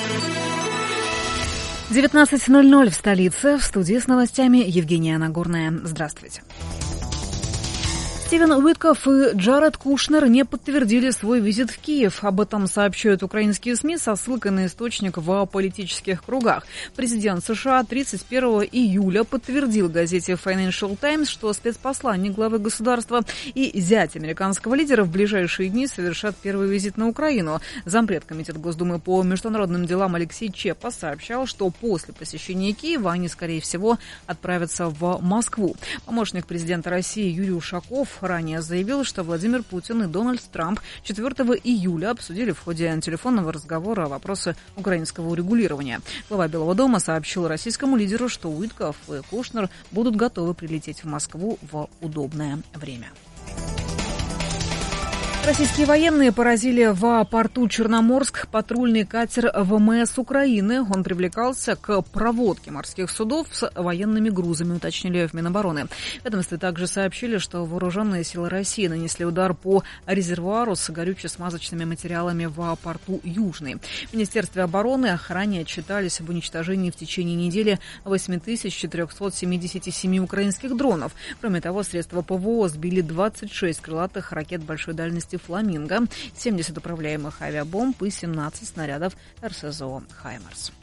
девятнадцать ноль ноль в столице. В студии с новостями Евгения Нагорная. Здравствуйте. Стивен Уиткоф и Джаред Кушнер не подтвердили свой визит в Киев. Об этом сообщают украинские СМИ со ссылкой на источник в политических кругах. Президент США тридцать первого июля подтвердил газете Financial Times, что спецпосланник главы государства и зять американского лидера в ближайшие дни совершат первый визит на Украину. Зампред Комитета Госдумы по международным делам Алексей Чепа сообщал, что после посещения Киева они, скорее всего, отправятся в Москву. Помощник президента России Юрий Ушаков ранее заявил, что Владимир Путин и Дональд Трамп четвертого июля обсудили в ходе телефонного разговора вопросы украинского урегулирования. Глава Белого дома сообщил российскому лидеру, что Уиткоф и Кушнер будут готовы прилететь в Москву в удобное время. Российские военные поразили в порту Черноморск патрульный катер ВМС Украины. Он привлекался к проводке морских судов с военными грузами, уточнили в Минобороны. В ведомстве также сообщили, что вооруженные силы России нанесли удар по резервуару с горюче-смазочными материалами в порту Южный. В Министерстве обороны ранее отчитались об уничтожении в течение недели восемь тысяч четыреста семьдесят семь украинских дронов. Кроме того, средства ПВО сбили двадцать шесть крылатых ракет большой дальности «Фламинго», семьдесят управляемых авиабомб и семнадцать снарядов РСЗО «Хаймерс».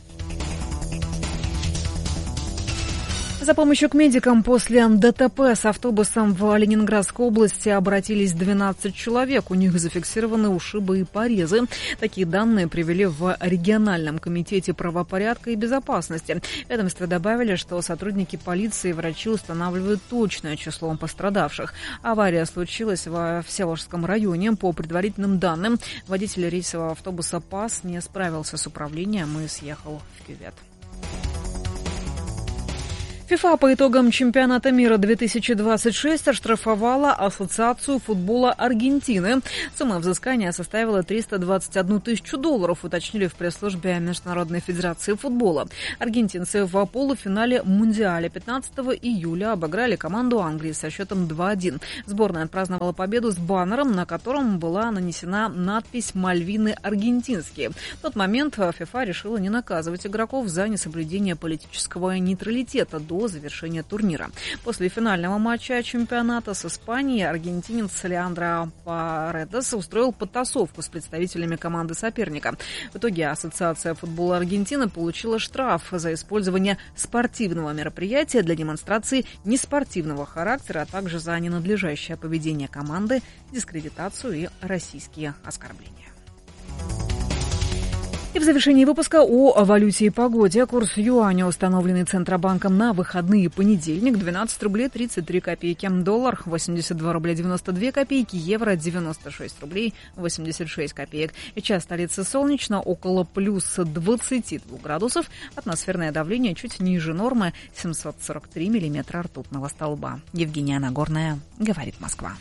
За помощью к медикам после ДТП с автобусом в Ленинградской области обратились двенадцать человек. У них зафиксированы ушибы и порезы. Такие данные привели в региональном комитете правопорядка и безопасности. В ведомстве добавили, что сотрудники полиции и врачи устанавливают точное число пострадавших. Авария случилась во Всеволожском районе. По предварительным данным, водитель рейсового автобуса ПАС не справился с управлением и съехал в кювет. ФИФА по итогам чемпионата мира две тысячи двадцать шесть оштрафовала Ассоциацию футбола Аргентины. Сумма взыскания составила триста двадцать одну тысячу долларов, уточнили в пресс-службе Международной федерации футбола. Аргентинцы в полуфинале Мундиаля пятнадцатого июля обыграли команду Англии со счетом два один. Сборная отпраздновала победу с баннером, на котором была нанесена надпись «Мальвины аргентинские». В тот момент ФИФА решила не наказывать игроков за несоблюдение политического нейтралитета до завершения турнира. После финального матча чемпионата с Испанией аргентинец Леандро Паредес устроил потасовку с представителями команды соперника. В итоге Ассоциация футбола Аргентины получила штраф за использование спортивного мероприятия для демонстрации неспортивного характера, а также за ненадлежащее поведение команды, дискредитацию и российские оскорбления. И в завершении выпуска о валюте и погоде. Курс юаня, установленный Центробанком на выходные понедельник, двенадцать рублей тридцать три копейки. Доллар восемьдесят два рубля девяносто две копейки. Евро девяносто шесть рублей восемьдесят шесть копеек. Сейчас в столице солнечно, около плюс двадцати двух градусов. Атмосферное давление чуть ниже нормы, семьсот сорок три миллиметра ртутного столба. Евгения Нагорная, говорит Москва.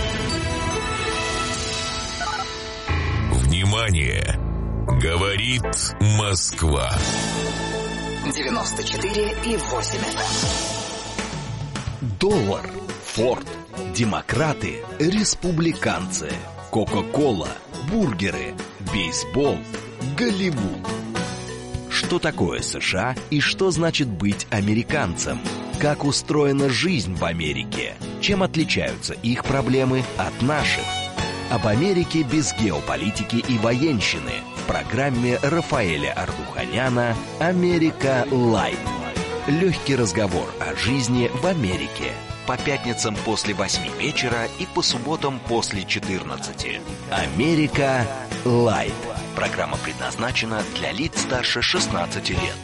Внимание! Говорит Москва. девяносто четыре и восемь эф эм. Доллар, Форд, демократы, республиканцы, Кока-кола, бургеры, бейсбол, Голливуд. Что такое США и что значит быть американцем? Как устроена жизнь в Америке? Чем отличаются их проблемы от наших? Об Америке без геополитики и военщины в программе Рафаэля Ардуханяна «Америка Лайт». Легкий разговор о жизни в Америке. По пятницам после восьми вечера и по субботам после четырнадцати. «Америка Лайт». Программа предназначена для лиц старше шестнадцати лет.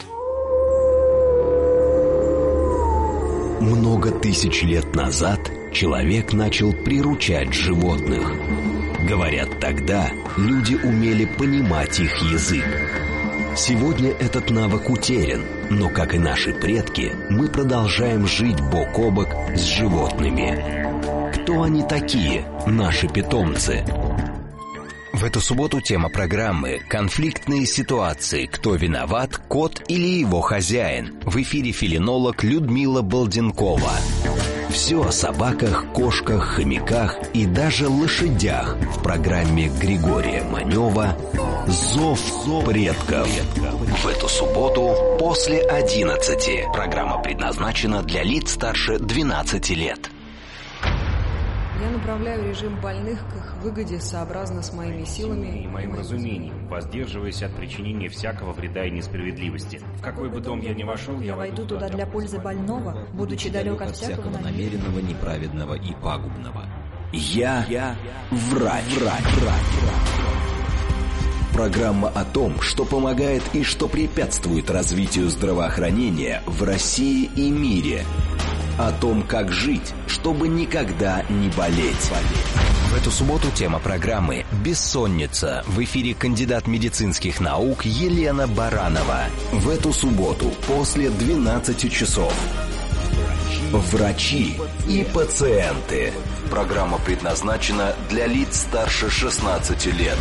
Много тысяч лет назад человек начал приручать животных. Говорят, тогда люди умели понимать их язык. Сегодня этот навык утерян, но, как и наши предки, мы продолжаем жить бок о бок с животными. Кто они такие, наши питомцы? В эту субботу тема программы «Конфликтные ситуации. Кто виноват, кот или его хозяин?» В эфире фелинолог Людмила Балденкова. Все о собаках, кошках, хомяках и даже лошадях в программе Григория Манева «Зов предков». В эту субботу после одиннадцати. Программа предназначена для лиц старше двенадцати лет. Я направляю режим больных к их выгоде сообразно с моими силами и моим разумением, воздерживаясь от причинения всякого вреда и несправедливости. В какой бы дом я ни вошел, я войду туда для пользы больного, будучи далек от всякого намеренного, неправедного и пагубного. Я, я врач, врач, врач. Программа о том, что помогает и что препятствует развитию здравоохранения в России и мире. О том, как жить, чтобы никогда не болеть. В эту субботу тема программы «Бессонница». В эфире кандидат медицинских наук Елена Баранова. В эту субботу после двенадцати часов. Врачи и пациенты. Программа предназначена для лиц старше шестнадцати лет.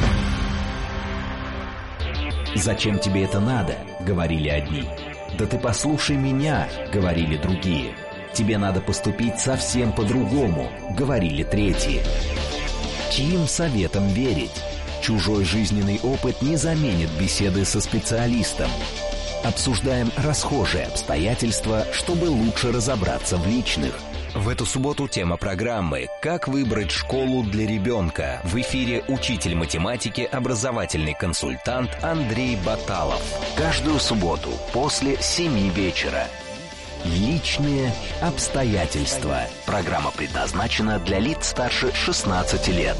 «Зачем тебе это надо?» — говорили одни. «Да ты послушай меня!» — говорили другие. «Тебе надо поступить совсем по-другому!» — говорили третьи. Чьим советам верить? Чужой жизненный опыт не заменит беседы со специалистом. Обсуждаем расхожие обстоятельства, чтобы лучше разобраться в личных. В эту субботу тема программы «Как выбрать школу для ребенка». В эфире учитель математики, образовательный консультант Андрей Баталов. Каждую субботу после семи вечера. Личные обстоятельства. Программа предназначена для лиц старше шестнадцати лет.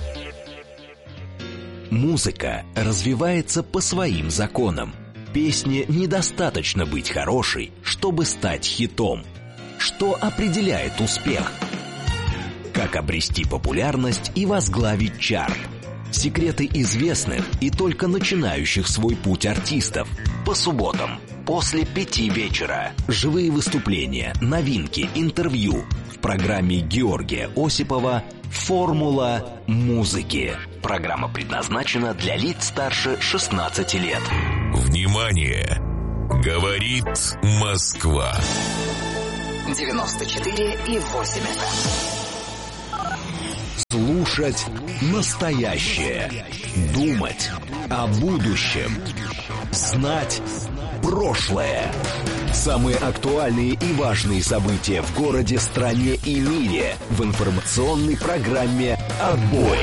Музыка развивается по своим законам. Песне недостаточно быть хорошей, чтобы стать хитом. Что определяет успех? Как обрести популярность и возглавить чарт? Секреты известных и только начинающих свой путь артистов. По субботам после пяти вечера. Живые выступления, новинки, интервью. В программе Георгия Осипова «Формула музыки». Программа предназначена для лиц старше шестнадцати лет. Внимание! Говорит Москва. девяносто четыре и восемь эф эм. Слушать настоящее. Думать о будущем. Знать прошлое. Самые актуальные и важные события в городе, стране и мире в информационной программе «Отбой».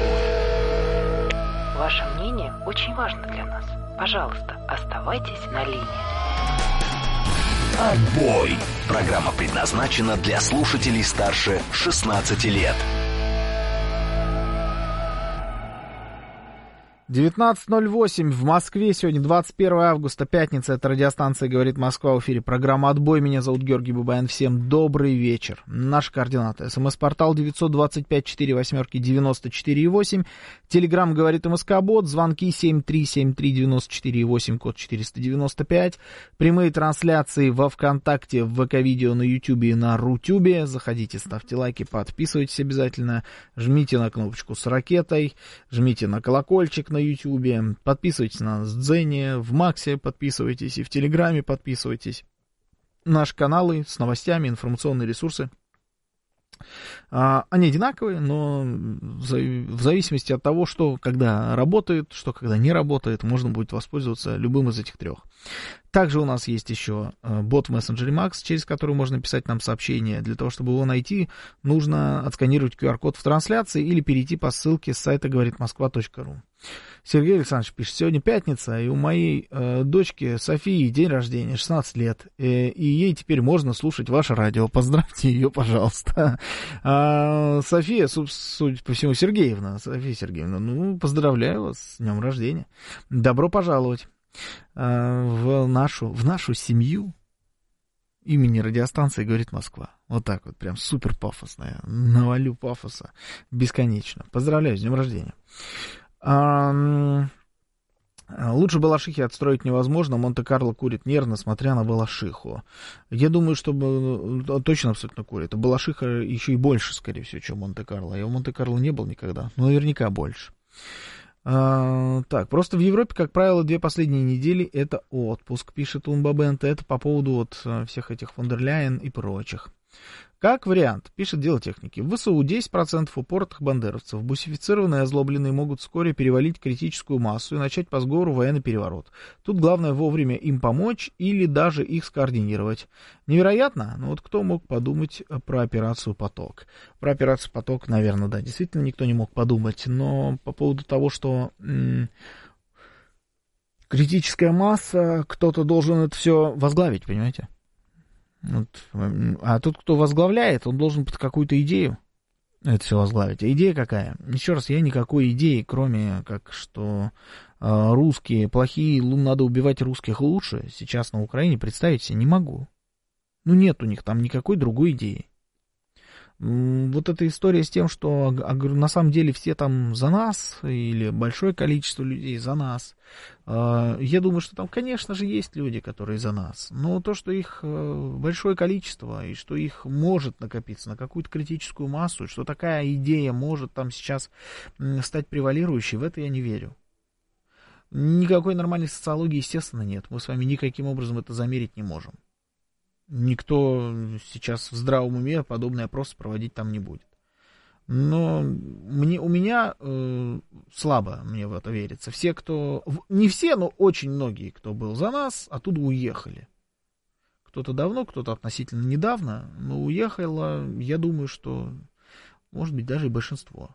Ваше мнение очень важно для нас. Пожалуйста, оставайтесь на линии. Отбой. Программа предназначена для слушателей старше шестнадцати лет. девятнадцать ноль восемь в Москве. Сегодня двадцать первое августа, пятница. Это радиостанция «Говорит Москва». В эфире программа «Отбой». Меня зовут Георгий Бабаян. Всем добрый вечер. Наши координаты. СМС-портал девятьсот двадцать пять четыре восьмерки девяносто четыре восемь. Телеграмм «Говорит МСК-бот». Звонки семь три семь три девяносто четыре восемь, код четыреста девяносто пять. Прямые трансляции во ВКонтакте, в ВК-видео, на Ютубе и на Рутюбе. Заходите, ставьте лайки, подписывайтесь обязательно. Жмите на кнопочку с ракетой. Жмите на колокольчик на Ютубе, подписывайтесь на Дзене, в Максе подписывайтесь и в Телеграме подписывайтесь. Наши каналы с новостями, информационные ресурсы. А, они одинаковые, но в зависимости от того, что когда работает, что когда не работает, можно будет воспользоваться любым из этих трех. Также у нас есть еще бот в мессенджере Макс, через который можно писать нам сообщения. Для того, чтобы его найти, нужно отсканировать ку ар код в трансляции или перейти по ссылке с сайта говорит москва точка ру. Сергей Александрович пишет: сегодня пятница, и у моей э, дочки Софии день рождения, шестнадцать лет, э, и ей теперь можно слушать ваше радио. Поздравьте ее, пожалуйста. А, София, судя по всему, Сергеевна, София Сергеевна, ну, поздравляю вас с днем рождения. Добро пожаловать в нашу, в нашу семью имени радиостанции «Говорит Москва». Вот так вот, прям супер пафосная. Навалю пафоса бесконечно. Поздравляю с днем рождения. А, лучше Балашихи отстроить невозможно. Монте-Карло курит нервно, смотря на Балашиху. Я думаю, что точно абсолютно курит. А Балашиха еще и больше, скорее всего, чем Монте-Карло. Я в Монте-Карло не был никогда, но наверняка больше. А, так, просто в Европе, как правило, две последние недели это отпуск, пишет Умбабент. Это по поводу вот всех этих фон дер Ляйен и прочих. Как вариант, пишет Дело техники, в ВСУ десять процентов упоротых бандеровцев, бусифицированные и озлобленные могут вскоре перевалить критическую массу и начать по сговору военный переворот. Тут главное вовремя им помочь или даже их скоординировать. Невероятно? Но вот кто мог подумать про операцию «Поток»? Про операцию «Поток», наверное, да, действительно никто не мог подумать, но по поводу того, что м- критическая масса, кто-то должен это все возглавить, понимаете? Вот. А тот, кто возглавляет, он должен под какую-то идею это все возглавить. А идея какая? Еще раз, я никакой идеи, кроме как, что э, русские плохие, надо убивать русских лучше, сейчас на Украине представить себе не могу. Ну, нет у них там никакой другой идеи. Вот эта история с тем, что на самом деле все там за нас, или большое количество людей за нас, я думаю, что там, конечно же, есть люди, которые за нас, но то, что их большое количество, и что их может накопиться на какую-то критическую массу, и что такая идея может там сейчас стать превалирующей, в это я не верю. Никакой нормальной социологии, естественно, нет. Мы с вами никаким образом это замерить не можем. Никто сейчас в здравом уме подобный опрос проводить там не будет. Но мне, у меня э, слабо мне в это верится. Все, кто... Не все, но очень многие, кто был за нас, оттуда уехали. Кто-то давно, кто-то относительно недавно, но уехало, я думаю, что, может быть, даже и большинство.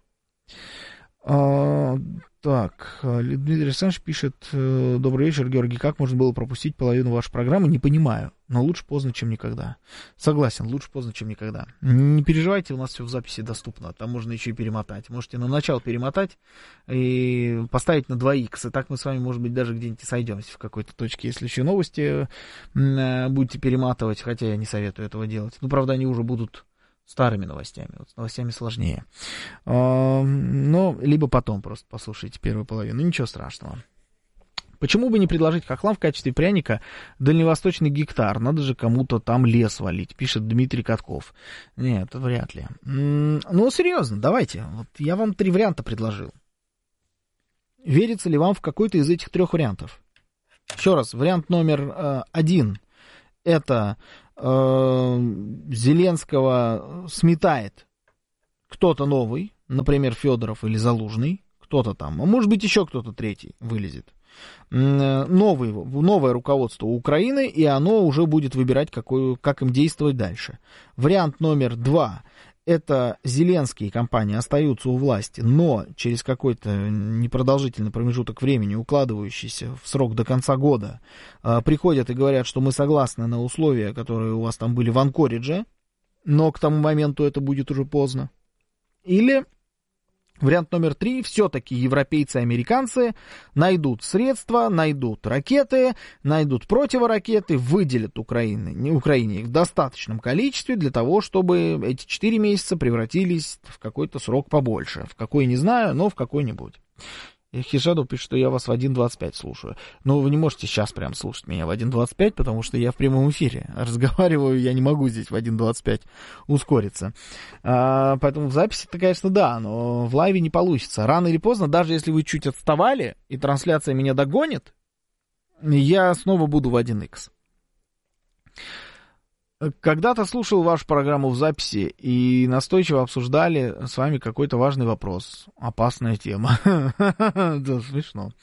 А, так, Дмитрий Александрович пишет: добрый вечер, Георгий, как можно было пропустить половину вашей программы? Не понимаю, но лучше поздно, чем никогда. Согласен, лучше поздно, чем никогда. Не переживайте, у нас все в записи доступно, там можно еще и перемотать. Можете на начало перемотать и поставить на два икс, и так мы с вами, может быть, даже где-нибудь сойдемся в какой-то точке. Если еще новости будете перематывать, хотя я не советую этого делать. Ну, правда, они уже будут старыми новостями. Вот с новостями сложнее. Но либо потом просто послушайте первую половину. Ничего страшного. Почему бы не предложить хохлам в качестве пряника дальневосточный гектар? Надо же кому-то там лес валить, пишет Дмитрий Катков. Нет, это вряд ли. Ну, серьезно, давайте. Вот я вам три варианта предложил. Верится ли вам в какой-то из этих трех вариантов? Еще раз, вариант номер э, один. Это Зеленского сметает кто-то новый, например, Федоров или Залужный, кто-то там, а может быть еще кто-то третий вылезет. Новый, новое руководство Украины, и оно уже будет выбирать, какую, как им действовать дальше. Вариант номер два. Это Зеленский и компания остаются у власти, но через какой-то непродолжительный промежуток времени, укладывающийся в срок до конца года, приходят и говорят, что мы согласны на условия, которые у вас там были в Анкоридже, но к тому моменту это будет уже поздно. Или вариант номер три. Все-таки европейцы и американцы найдут средства, найдут ракеты, найдут противоракеты, выделят Украине, не Украине их в достаточном количестве для того, чтобы эти четыре месяца превратились в какой-то срок побольше. В какой, не знаю, но в какой-нибудь. Хижаду пишет, что я вас в один двадцать пять слушаю. Но вы не можете сейчас прям слушать меня в один двадцать пять, потому что я в прямом эфире. Разговариваю, я не могу здесь в один двадцать пять ускориться. А, поэтому в записи-то, конечно, да, но в лайве не получится. Рано или поздно, даже если вы чуть отставали, и трансляция меня догонит, я снова буду в один икс. Когда-то слушал вашу программу в записи и настойчиво обсуждали с вами какой-то важный вопрос. Опасная тема. Да, смешно.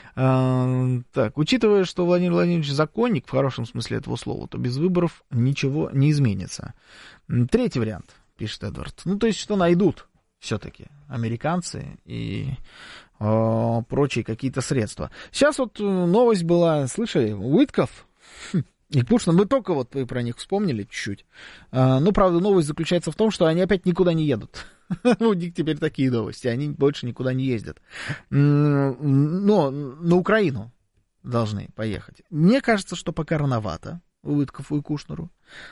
Так, учитывая, что Владимир Владимирович законник, в хорошем смысле этого слова, то без выборов ничего не изменится. Третий вариант, пишет Эдвард. Ну, то есть, что найдут все-таки американцы и прочие какие-то средства. Сейчас вот новость была, слышали, Уитков и Кушнер, мы только вот про них вспомнили чуть-чуть. А, ну, правда, новость заключается в том, что они опять никуда не едут. У них теперь такие новости, они больше никуда не ездят. Но на Украину должны поехать. Мне кажется, что пока рановато Уиткову и Кушнеру.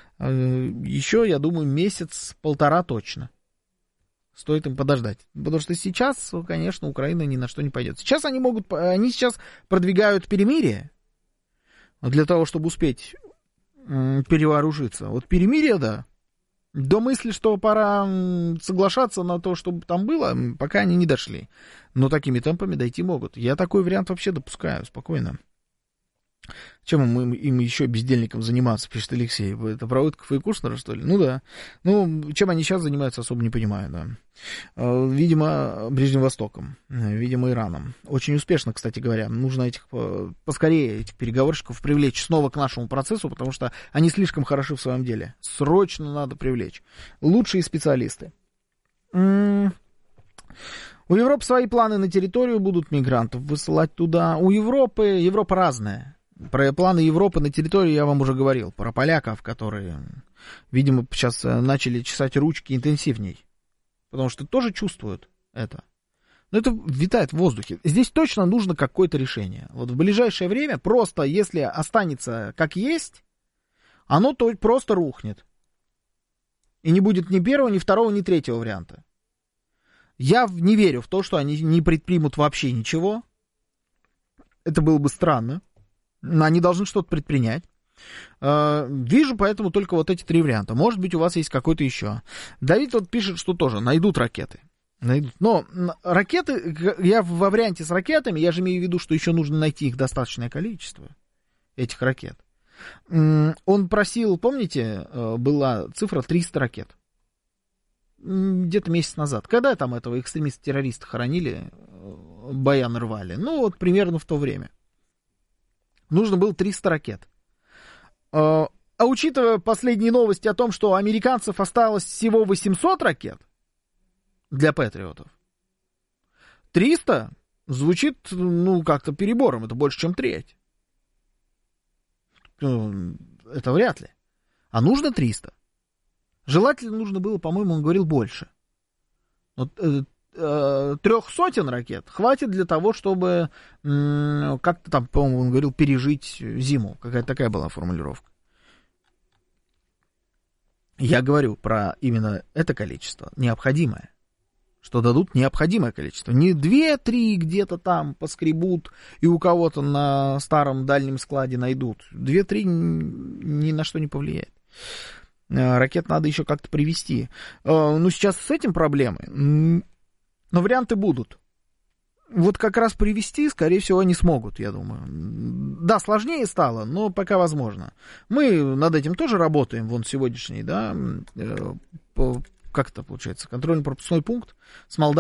Еще, я думаю, месяц-полтора точно. Стоит им подождать. Потому что сейчас, конечно, Украина ни на что не пойдет. Сейчас они могут, они сейчас продвигают перемирие, для того, чтобы успеть м, перевооружиться. Вот перемирие, да. До мысли, что пора м, соглашаться на то, чтобы там было, пока они не дошли. Но такими темпами дойти могут. Я такой вариант вообще допускаю, спокойно. Чем им, им еще бездельником заниматься, пишет Алексей. Это про Уиткова и Кушнера, что ли? Ну да. Ну, чем они сейчас занимаются, особо не понимаю, да. Видимо, Ближним Востоком, видимо, Ираном. Очень успешно, кстати говоря. Нужно этих поскорее, этих переговорщиков привлечь снова к нашему процессу, потому что они слишком хороши в своем деле. Срочно надо привлечь. Лучшие специалисты. М-м- У Европы свои планы на территорию, будут мигрантов высылать туда. У Европы, Европа разная. Про планы Европы на территории я вам уже говорил. Про поляков, которые, видимо, сейчас начали чесать ручки интенсивней. Потому что тоже чувствуют это. Но это витает в воздухе. Здесь точно нужно какое-то решение. Вот в ближайшее время просто, если останется как есть, оно то просто рухнет. И не будет ни первого, ни второго, ни третьего варианта. Я не верю в то, что они не предпримут вообще ничего. Это было бы странно. Они должны что-то предпринять. Вижу поэтому только вот эти три варианта. Может быть, у вас есть какой-то еще. Давид вот пишет, что тоже найдут ракеты. Найдут. Но ракеты, я во варианте с ракетами, я же имею в виду, что еще нужно найти их достаточное количество, этих ракет. Он просил, помните, была цифра триста ракет. Где-то месяц назад. Когда там этого экстремиста-террориста хоронили, баян рвали? Ну, вот примерно в то время. Нужно было триста ракет. А учитывая последние новости о том, что у американцев осталось всего восемьсот ракет для патриотов, триста звучит, ну, как-то перебором. Это больше, чем треть. Это вряд ли. А нужно триста. Желательно нужно было, по-моему, он говорил больше. Вот, э, э, трех сотен ракет хватит для того, чтобы э, как-то там, по-моему, он говорил, пережить зиму. Какая-то такая была формулировка. Я говорю про именно это количество, необходимое. Что дадут необходимое количество. Не две-три где-то там поскребут и у кого-то на старом дальнем складе найдут. Две-три ни на что не повлияет. Ракет надо еще как-то привезти. Ну, сейчас с этим проблемы. Но варианты будут. Вот как раз привезти, скорее всего, они смогут, я думаю. Да, сложнее стало, но пока возможно. Мы над этим тоже работаем. Вон сегодняшний, да, как это получается, контрольно-пропускной пункт с Молдавией.